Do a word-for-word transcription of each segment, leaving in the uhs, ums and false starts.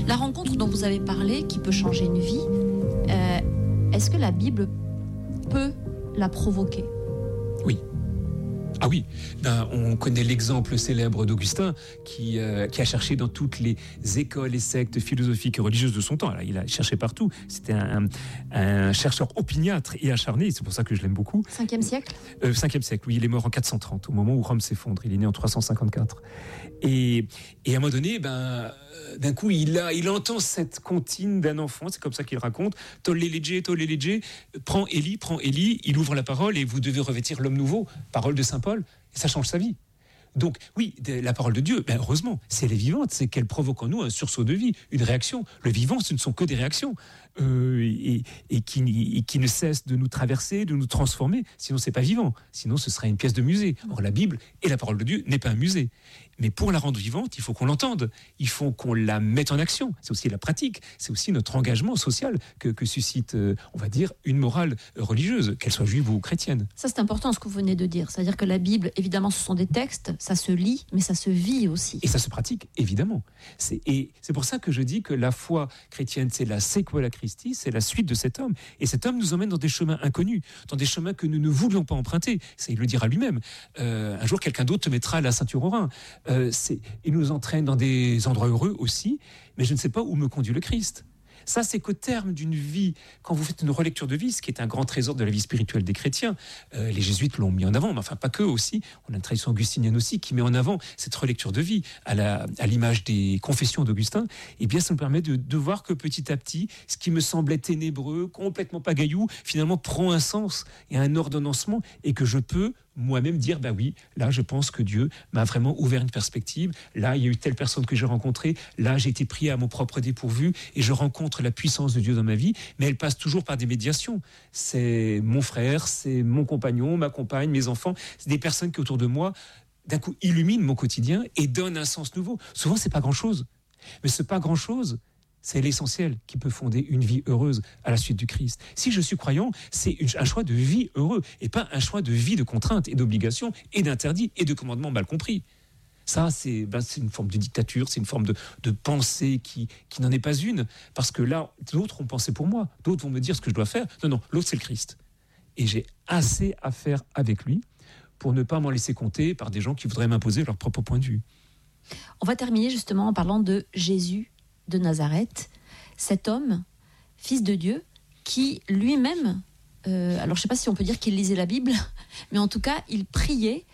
La rencontre dont vous avez parlé, qui peut changer une vie, euh, est-ce que la Bible peut la provoquer ? Oui. Ah oui, ben, on connaît l'exemple célèbre d'Augustin qui, euh, qui a cherché dans toutes les écoles et sectes philosophiques et religieuses de son temps. Alors, il a cherché partout. C'était un, un chercheur opiniâtre et acharné. C'est pour ça que je l'aime beaucoup. Cinquième siècle euh, Cinquième siècle, oui. Il est mort en quatre cent trente, au moment où Rome s'effondre. Il est né en trois cent cinquante-quatre. Et, et à un moment donné, ben, d'un coup, il, a, il entend cette comptine d'un enfant. C'est comme ça qu'il raconte. Tolle legge, tolle legge. Prends Élie, prends Élie. Il ouvre la parole et vous devez revêtir l'homme nouveau. Parole de saint Paul. Et ça change sa vie. Donc, oui, la parole de Dieu, ben heureusement, si elle est vivante, c'est qu'elle provoque en nous un sursaut de vie, une réaction. Le vivant, ce ne sont que des réactions. Euh, et, et, qui, et qui ne cessent de nous traverser, de nous transformer. Sinon, c'est pas vivant. Sinon, ce serait une pièce de musée. Or, la Bible et la parole de Dieu n'est pas un musée. Mais pour la rendre vivante, il faut qu'on l'entende. Il faut qu'on la mette en action. C'est aussi la pratique. C'est aussi notre engagement social que, que suscite, euh, on va dire, une morale religieuse, qu'elle soit juive ou chrétienne. Ça, c'est important ce que vous venez de dire. C'est-à-dire que la Bible, évidemment, ce sont des textes, ça se lit, mais ça se vit aussi. Et ça se pratique, évidemment. C'est, et c'est pour ça que je dis que la foi chrétienne, c'est la sequela Christi, c'est la suite de cet homme. Et cet homme nous emmène dans des chemins inconnus, dans des chemins que nous ne voulions pas emprunter. Ça, il le dira lui-même. Euh, un jour, quelqu'un d'autre te mettra la ceinture au rein. Euh, c'est, il nous entraîne dans des endroits heureux aussi, mais je ne sais pas où me conduit le Christ. Ça, c'est qu'au terme d'une vie, quand vous faites une relecture de vie, ce qui est un grand trésor de la vie spirituelle des chrétiens, euh, les jésuites l'ont mis en avant, mais enfin pas que aussi, on a une tradition augustinienne aussi qui met en avant cette relecture de vie à, la, à l'image des confessions d'Augustin, et bien ça me permet de, de voir que petit à petit, ce qui me semblait ténébreux, complètement pagaillou, finalement prend un sens et un ordonnancement, et que je peux moi-même dire, bah oui, là je pense que Dieu m'a vraiment ouvert une perspective, là il y a eu telle personne que j'ai rencontrée, là j'ai été pris à mon propre dépourvu et je rencontre la puissance de Dieu dans ma vie, mais elle passe toujours par des médiations. C'est mon frère, c'est mon compagnon, ma compagne, mes enfants, c'est des personnes qui autour de moi, d'un coup illuminent mon quotidien et donnent un sens nouveau. Souvent c'est pas grand-chose, mais ce pas grand-chose, c'est l'essentiel qui peut fonder une vie heureuse à la suite du Christ. Si je suis croyant, c'est un choix de vie heureux et pas un choix de vie de contraintes et d'obligations et d'interdits et de commandements mal compris. Ça, c'est, ben, c'est une forme de dictature, c'est une forme de, de pensée qui, qui n'en est pas une. Parce que là, d'autres ont pensé pour moi, d'autres vont me dire ce que je dois faire. Non, non, l'autre, c'est le Christ. Et j'ai assez à faire avec lui pour ne pas m'en laisser compter par des gens qui voudraient m'imposer leur propre point de vue. On va terminer justement en parlant de Jésus de Nazareth, cet homme, fils de Dieu, qui lui-même, euh, alors je ne sais pas si on peut dire qu'il lisait la Bible, mais en tout cas, il priait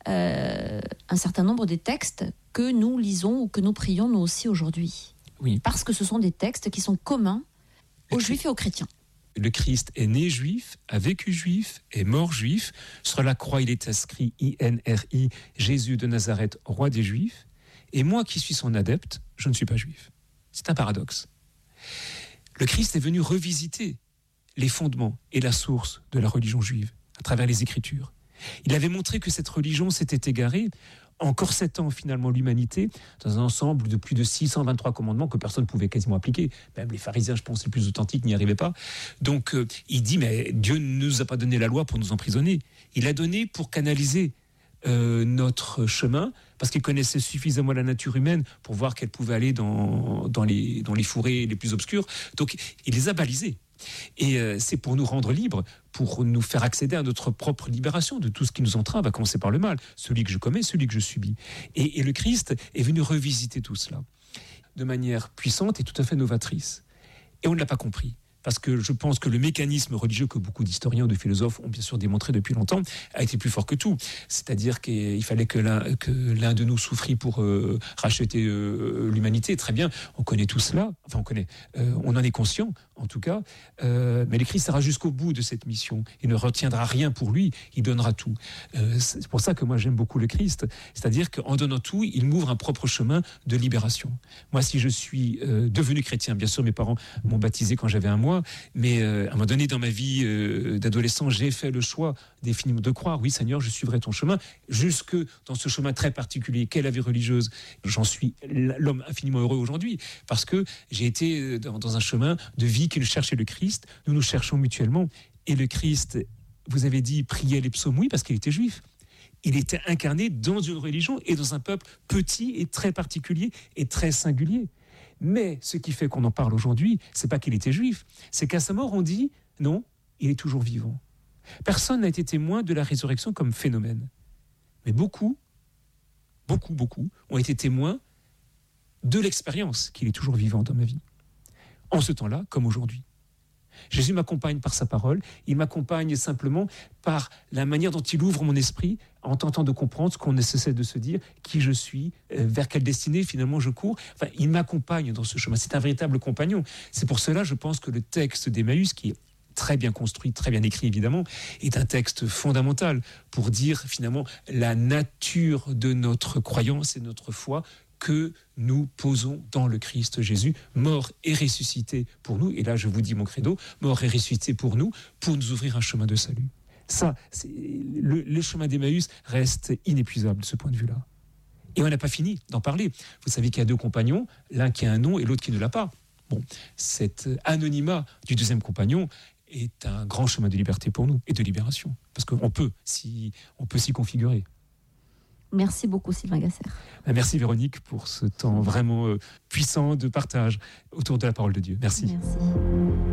euh, un certain nombre des textes que nous lisons ou que nous prions nous aussi aujourd'hui. Oui. Parce que ce sont des textes qui sont communs aux Juifs et aux chrétiens. Le Christ est né juif, a vécu juif, est mort juif. Sur la croix, il est inscrit I N R I, Jésus de Nazareth, roi des Juifs. Et moi qui suis son adepte, je ne suis pas juif. C'est un paradoxe. Le Christ est venu revisiter les fondements et la source de la religion juive à travers les Écritures. Il avait montré que cette religion s'était égarée en corsetant finalement l'humanité dans un ensemble de plus de six cent vingt-trois commandements que personne ne pouvait quasiment appliquer. Même les pharisiens, je pense, les plus authentiques n'y arrivaient pas. Donc euh, il dit, mais Dieu ne nous a pas donné la loi pour nous emprisonner. Il l'a donné pour canaliser Euh, notre chemin, parce qu'il connaissait suffisamment la nature humaine pour voir qu'elle pouvait aller dans, dans, les, dans les fourrés les plus obscurs. Donc, il les a balisés. Et euh, c'est pour nous rendre libres, pour nous faire accéder à notre propre libération de tout ce qui nous entrave, à commencer par le mal, celui que je commets, celui que je subis. Et, et le Christ est venu revisiter tout cela de manière puissante et tout à fait novatrice. Et on ne l'a pas compris. Parce que je pense que le mécanisme religieux que beaucoup d'historiens ou de philosophes ont bien sûr démontré depuis longtemps a été plus fort que tout. C'est-à-dire qu'il fallait que l'un, que l'un de nous souffrit pour euh, racheter euh, l'humanité. Très bien, on connaît tout cela. Enfin, on connaît. Euh, on en est conscient, en tout cas. Euh, mais le Christ ira jusqu'au bout de cette mission. Il ne retiendra rien pour lui. Il donnera tout. Euh, c'est pour ça que moi, j'aime beaucoup le Christ. C'est-à-dire qu'en donnant tout, il m'ouvre un propre chemin de libération. Moi, si je suis euh, devenu chrétien, bien sûr, mes parents m'ont baptisé quand j'avais un mois, mais euh, à un moment donné dans ma vie euh, d'adolescent, j'ai fait le choix définitivement de croire, oui Seigneur, je suivrai ton chemin, jusque dans ce chemin très particulier qu'est la vie religieuse. J'en suis l'homme infiniment heureux aujourd'hui, parce que j'ai été dans, dans un chemin de vie qui nous cherchait le Christ, nous nous cherchons mutuellement, et le Christ, vous avez dit, priait les psaumes, oui, parce qu'il était juif. Il était incarné dans une religion et dans un peuple petit et très particulier et très singulier. Mais ce qui fait qu'on en parle aujourd'hui, c'est pas qu'il était juif, c'est qu'à sa mort, on dit non, il est toujours vivant. Personne n'a été témoin de la résurrection comme phénomène. Mais beaucoup, beaucoup, beaucoup ont été témoins de l'expérience qu'il est toujours vivant dans ma vie. En ce temps-là, comme aujourd'hui. Jésus m'accompagne par sa parole, il m'accompagne simplement par la manière dont il ouvre mon esprit en tentant de comprendre ce qu'on ne cesse de se dire, qui je suis, euh, vers quelle destinée finalement je cours. Enfin, il m'accompagne dans ce chemin, c'est un véritable compagnon. C'est pour cela, je pense que le texte d'Emmaüs, qui est très bien construit, très bien écrit évidemment, est un texte fondamental pour dire finalement la nature de notre croyance et de notre foi que nous posons dans le Christ Jésus, mort et ressuscité pour nous. Et là, je vous dis mon credo, mort et ressuscité pour nous, pour nous ouvrir un chemin de salut. Ça, c'est, le, le chemin d'Emmaüs reste inépuisable de ce point de vue-là. Et on n'a pas fini d'en parler. Vous savez qu'il y a deux compagnons, l'un qui a un nom et l'autre qui ne l'a pas. Bon, cet anonymat du deuxième compagnon est un grand chemin de liberté pour nous et de libération. Parce qu'on peut, si, on peut s'y configurer. Merci beaucoup Sylvain Gasser. Merci Véronique pour ce temps vraiment puissant de partage autour de la parole de Dieu. Merci. Merci.